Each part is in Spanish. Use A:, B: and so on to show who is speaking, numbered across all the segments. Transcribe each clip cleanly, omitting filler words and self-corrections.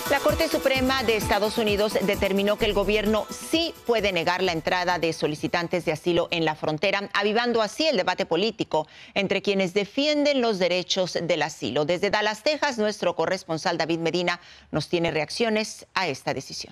A: La Corte Suprema de Estados Unidos determinó que el gobierno sí puede negar la entrada de solicitantes de asilo en la frontera, avivando así el debate político entre quienes defienden los derechos del asilo. Desde Dallas, Texas, nuestro corresponsal David Medina nos tiene reacciones a esta decisión.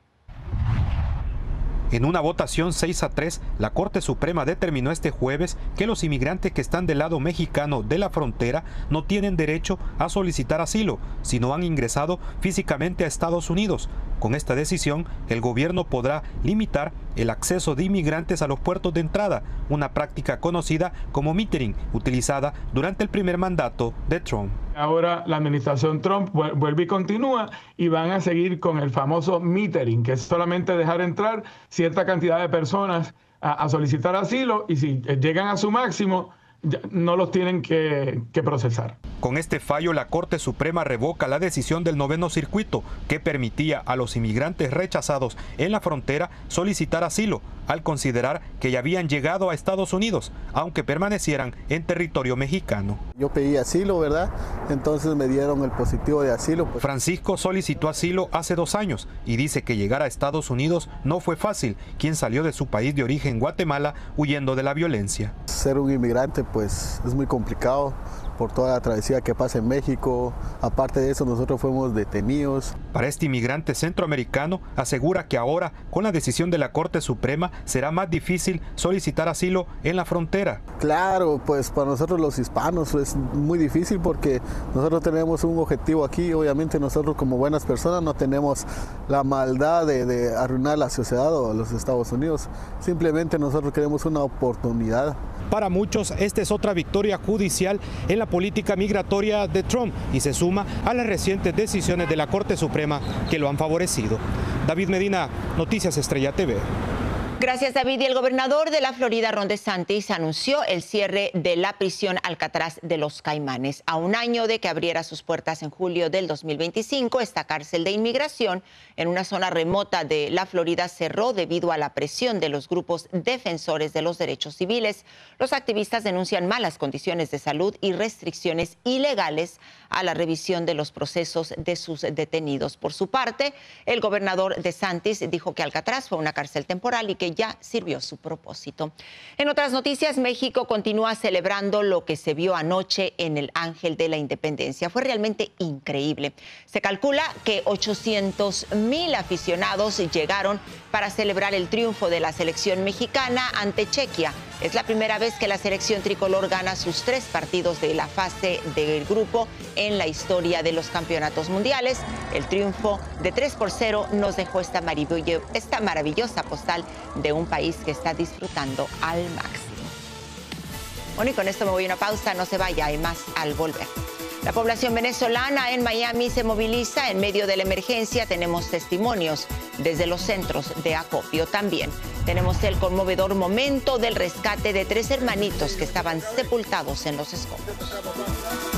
B: En una votación 6-3, la Corte Suprema determinó este jueves que los inmigrantes que están del lado mexicano de la frontera no tienen derecho a solicitar asilo si no han ingresado físicamente a Estados Unidos. Con esta decisión, el gobierno podrá limitar el acceso de inmigrantes a los puertos de entrada, una práctica conocida como metering, utilizada durante el primer mandato de Trump.
C: Ahora la administración Trump vuelve y continúa y van a seguir con el famoso metering, que es solamente dejar entrar cierta cantidad de personas a solicitar asilo y si llegan a su máximo no los tienen que procesar.
B: Con este fallo, la Corte Suprema revoca la decisión del Noveno Circuito que permitía a los inmigrantes rechazados en la frontera solicitar asilo al considerar que ya habían llegado a Estados Unidos, aunque permanecieran en territorio mexicano.
D: Yo pedí asilo, ¿verdad? Entonces me dieron el positivo de asilo.
B: Francisco solicitó asilo hace 2 años y dice que llegar a Estados Unidos no fue fácil, quien salió de su país de origen, Guatemala, huyendo de la violencia.
D: Ser un inmigrante pues es muy complicado por toda la travesía que pasa en México. Aparte de eso, nosotros fuimos detenidos.
B: Para este inmigrante centroamericano, asegura que ahora, con la decisión de la Corte Suprema, será más difícil solicitar asilo en la frontera.
D: Claro, pues para nosotros los hispanos es muy difícil porque nosotros tenemos un objetivo aquí. Obviamente nosotros como buenas personas no tenemos la maldad de arruinar la sociedad o los Estados Unidos. Simplemente nosotros queremos una oportunidad.
B: Para muchos, esta es otra victoria judicial en la política migratoria de Trump y se suma a las recientes decisiones de la Corte Suprema que lo han favorecido. David Medina, Noticias Estrella TV.
A: Gracias, David. Y el gobernador de la Florida, Ron DeSantis, anunció el cierre de la prisión Alcatraz de los Caimanes. A un año de que abriera sus puertas en julio del 2025, esta cárcel de inmigración en una zona remota de la Florida cerró debido a la presión de los grupos defensores de los derechos civiles. Los activistas denuncian malas condiciones de salud y restricciones ilegales a la revisión de los procesos de sus detenidos. Por su parte, el gobernador DeSantis dijo que Alcatraz fue una cárcel temporal y que ya sirvió su propósito. En otras noticias, México continúa celebrando lo que se vio anoche en el Ángel de la Independencia. Fue realmente increíble. Se calcula que 800,000 aficionados llegaron para celebrar el triunfo de la selección mexicana ante Chequia. Es la primera vez que la selección tricolor gana sus 3 partidos de la fase del grupo en la historia de los campeonatos mundiales. El triunfo de 3-0 nos dejó esta maravillosa postal de un país que está disfrutando al máximo. Bueno, y con esto me voy a una pausa. No se vaya, hay más al volver. La población venezolana en Miami se moviliza en medio de la emergencia. Tenemos testimonios desde los centros de acopio. También tenemos el conmovedor momento del rescate de 3 hermanitos que estaban sepultados en los escombros.